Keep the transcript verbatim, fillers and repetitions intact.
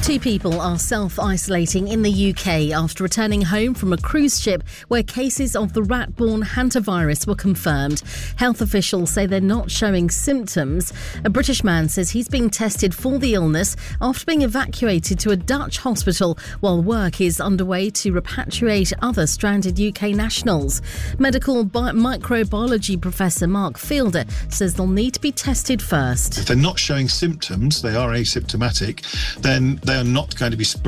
Two people are self-isolating in the U K after returning home from a cruise ship where cases of the rat-borne hantavirus were confirmed. Health officials say they're not showing symptoms. A British man says he's being tested for the illness after being evacuated to a Dutch hospital while work is underway to repatriate other stranded U K nationals. Medical bi- microbiology professor Mark Fielder says they'll need to be tested first. If they're not showing symptoms, they are asymptomatic, then they are not going to be spread